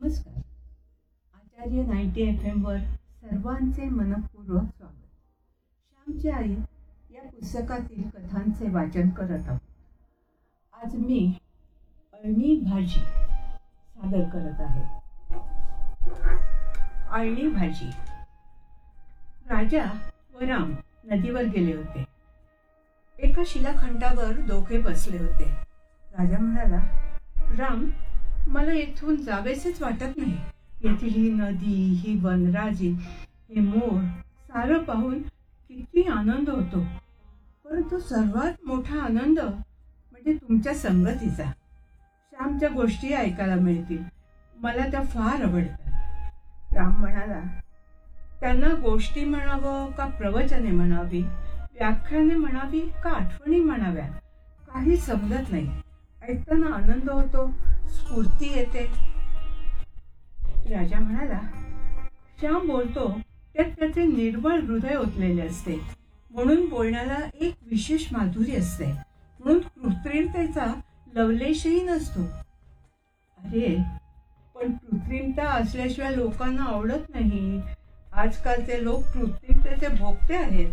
नमस्कार. आचार्य 90 FM वर सर्वांचे मनपूर्वक स्वागत. श्यामची आई या पुस्तकातील कथांचे वाचन करत आहोत. आज मी अळणी भाजी सादर करत आहे. अळणी भाजी. राजा व राम नदीवर गेले होते. एका शिलाखंडावर दोघे बसले होते. राजा म्हणाला, राम, मला येथून जावेसेच वाटत नाही. येथील ही नदी, ही वनराजी, हे मोर सारं पाहून किती आनंद होतो. परंतु सर्वात मोठा आनंद म्हणजे तुमच्या संगतीचा. श्यामच्या गोष्टी ऐकायला मिळतील. मला त्या फार आवडतात. राम म्हणाला, त्यांना गोष्टी म्हणावं का प्रवचने म्हणावी, व्याख्याने म्हणावी का आठवणी म्हणाव्या, काही समजत नाही. ऐकताना आनंद होतो, स्फूर्ती येते. राजा म्हणाला, श्याम बोलतो त्यात त्याचे निर्मळ हृदय ओतलेले असते, म्हणून बोलण्याला एक विशेष माधुरी असते, म्हणून कृत्रिमतेचा लवलेशही नसतो. अरे, पण कृत्रिमता असल्याशिवाय लोकांना आवडत नाही. आजकालचे लोक कृत्रिमतेचे भोगते आहेत.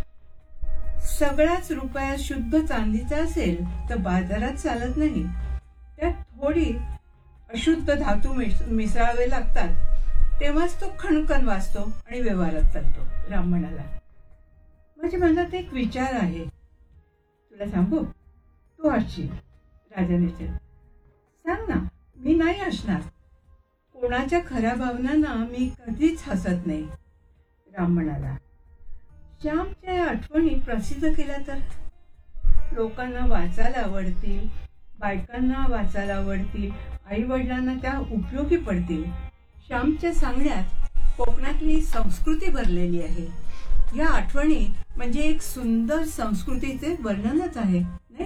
सगळ्याच रुपया शुद्ध चांदीचा असेल तर बाजारात चालत नाही. त्यात थोडी अशुद्ध धातू मिसळावे लागतात, तेव्हाच तो खणखण वाजतो आणि व्यवहारात चालतो. राम म्हणाला, माझ्या मनात एक विचार आहे, तुला सांगू? तू हसशील. राजाने विचारले, सांग ना. मी नाही हसणार. कोणाच्या खऱ्या भावनांना मी कधीच हसत नाही. राम म्हणाला, श्यामच्या आठवणी प्रसिद्ध केल्या तर लोकांना वाचायला आवडतील, बायकांना वाचायला आवडतील, आई वडिलांना त्या उपयोगी पडतील. श्यामच्या सांगण्यात कोकणातली संस्कृती भरलेली आहे. या आठवणी म्हणजे एक सुंदर संस्कृतीचे वर्णनच आहे, नाही?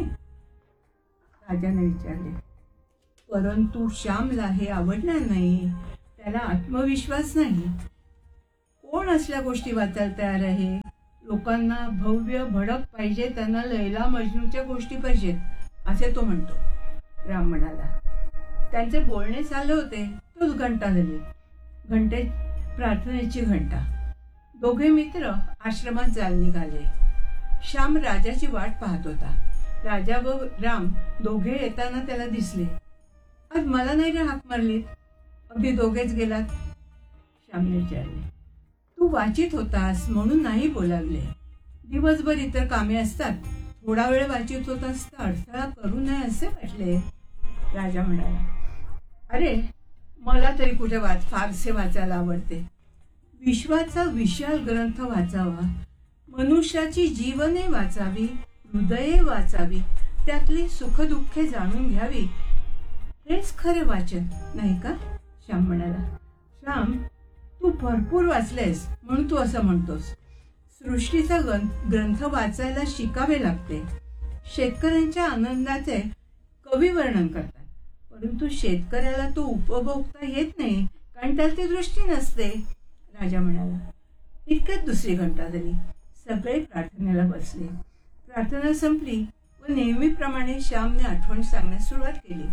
राजाने विचारले, परंतु श्यामला हे आवडणार नाही. त्याला आत्मविश्वास नाही. कोण असल्या गोष्टी वाचायला तयार आहे? लोकांना भव्य भडक पाहिजे, त्यांना लैला मजनूच्या गोष्टी पाहिजेत, असे तो म्हणतो. राम म्हणाला, त्यांचे बोलणे चालले होते तोच घंटा झाली. घंटे प्रार्थनेची घंटा. दोघे मित्र आश्रमात जायला निघाले. श्याम राजाची वाट पाहत होता. राजा व राम दोघे येताना त्याला दिसले. आज मला नाही रे हाक मारलीत? अगदी दोघेच गेलात? श्यामने विचारले. तू वाचित होतास म्हणून नाही बोलावले. दिवसभर इतर कामे असतात. थोडा वेळ वाचित होतास तर अडथळा करू नये असे वाटले. राजा म्हणाला, अरे, मला तरी कुठे फारसे वाचायला आवडते. विश्वाचा विशाल ग्रंथ वाचावा, मनुष्याची जीवने वाचावी, हृदये वाचावी, त्यातली सुखदुःखे जाणून घ्यावी, हेच खरे वाचन नाही का? श्याम म्हणाला, श्याम, तू भरपूर वाचलेस म्हणून तू असं म्हणतोस. सृष्टीचा ग्रंथ वाचायला शिकावे लागते. शेतकऱ्यांच्या आनंदाचे कवी वर्णन करतात, परंतु शेतकऱ्याला तो उपभोगता येत नाही, कारण त्याला ती दृष्टी नसते. राजा म्हणाला. इतक्यात दुसरी घंटा झाली. सगळे प्रार्थनेला बसले. प्रार्थना संपली व नेहमीप्रमाणे श्यामने आठवण सांगण्यास सुरुवात केली.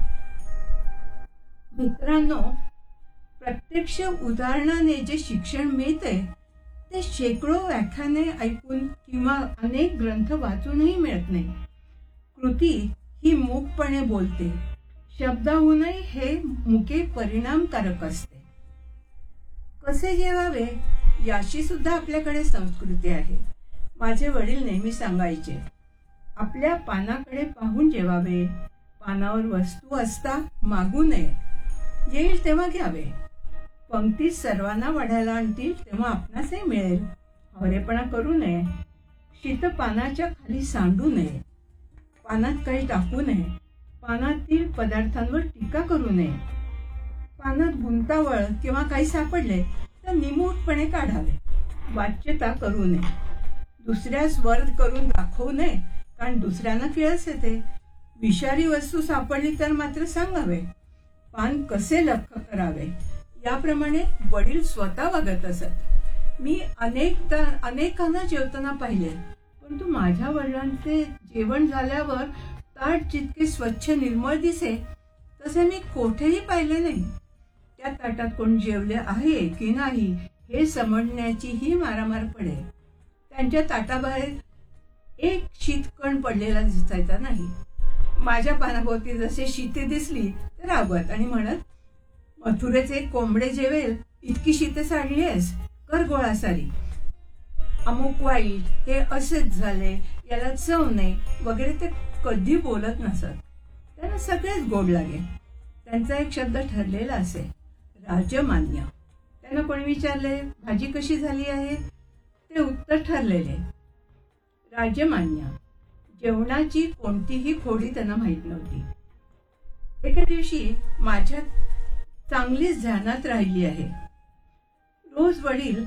मित्रांनो, प्रत्यक्ष उदाहरणाने जे शिक्षण मिळते ते शेकडो व्याख्याने ऐकून किंवा अनेक ग्रंथ वाचूनही मिळत नाही. कृती ही मूकपणे बोलते. शब्दाहूनही हे मुके परिणामकारक असते. कसे जेवावे याची सुद्धा आपल्याकडे संस्कृती आहे. माझे वडील नेहमी सांगायचे, आपल्या पानाकडे पाहून जेवावे. पानावर वस्तू असता मागू नये. येईल तेव्हा घ्यावे. पंक्तीत सर्वांना वाढायला आणतील तेव्हा आपणासही मिळेल. हवरेपणा करू नये. शीत पानाच्या खाली सांडू नये. पानात काही टाकू नये. पानातील पदार्थांवर टीका करू नये. पानात गुंतावळ किंवा काही सापडले तर निमूटपणे काढावे. वाच्यता करू नये. दुसऱ्यास वर करून दाखवू नये, कारण दुसऱ्यांना किळस येते. विषारी वस्तू सापडली तर मात्र सांगावे. पान कसे लख्ख करावे याप्रमाणे वडील स्वतः वागत असत. मी अनेकांना जेवताना पाहिले, परंतु माझ्या वडिलांचे जेवण झाल्यावर ताट जितके स्वच्छ निर्मळ दिसे तसे मी कोठेही पाहिले नाही. त्या ताटात कोण जेवले आहे की नाही हे समजण्याचीही मारामार पडे. त्यांच्या ताटाबाहेर एक शीतकण पडलेला दिसायचा नाही. माझ्या पानाभोवती जसे शीते दिसली तर रागवत आणि म्हणत, मथुरेचे कोंबडे जेवेल इतकी शीते साडलीयस, कर गोळा सारी. अमुक वाईट, हे असेच झाले, याला चव नाही वगैरे ते कधी बोलत नसत. त्यांना सगळेच गोड लागे. त्यांचा एक शब्द ठरलेला असे, राजमान्य. त्यांना कोणी विचारले भाजी कशी झाली आहे, ते उत्तर ठरलेले, राजमान्य. जेवणाची कोणतीही खोडी त्यांना माहीत नव्हती. एके दिवशी माझ्या चांगलीच ध्यानात राहिली आहे. रोज वडील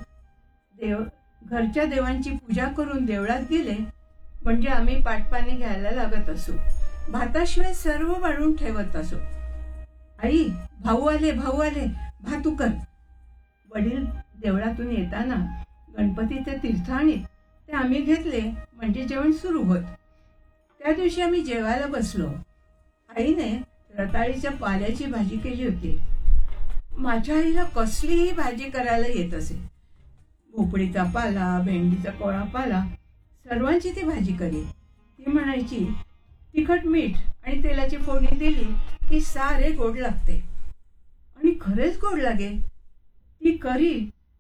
घरच्या देवांची पूजा करून देवळात गेले म्हणजे आम्ही पाटपाणी घ्यायला लागत असू. भाताशिवाय सर्व वाढून ठेवत असो. आई, भाऊ आले, भातू कर. वडील देवळातून येताना गणपतीचे तीर्थ आणीत ते आम्ही घेतले म्हणजे जेवण सुरू होत. त्या दिवशी आम्ही जेवायला बसलो. आईने रताळीच्या पाल्याची भाजी केली होती. माझ्या आईला कसलीही भाजी करायला येत असे. भोपळीचा पाला, भेंडीचा कोळा पाला, सर्वांची ती भाजी करी. ती म्हणायची, तिखट मीठ आणि तेलाची फोडणी दिली की सारे गोड लागते. आणि खरेच गोड लागे. ती करी,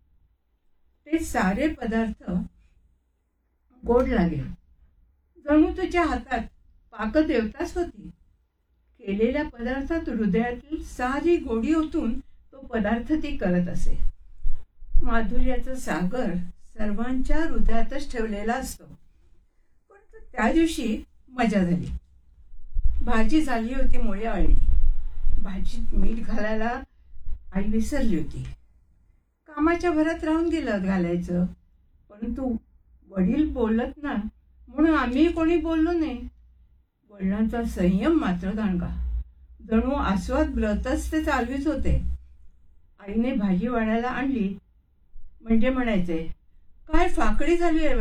ते सारे पदार्थ गोड लागे. जणू तुझ्या हातात पाकदेवताच होती. केलेल्या पदार्थात हृदयातील सारी गोडी ओतून तो पदार्थ ती करत असे. माधुर्याचा सागर सर्वांच्या हृदयातच ठेवलेला असतो. पण त्या दिवशी मजा झाली. भाजी झाली होती मुळे अळली. भाजीत मीठ घालायला आई विसरली होती. कामाच्या भरात राहून गेलं घालायचं. परंतु वडील बोलत ना म्हणून आम्ही कोणी बोललो नाही. वडिलांचा संयम मात्र दांडगा. जणू आस्वाद व्रतच ते चालवीत होते. आईने भाजी वाढायला आणली म्हणजे म्हणायचे, काय फाकडी झाली आहे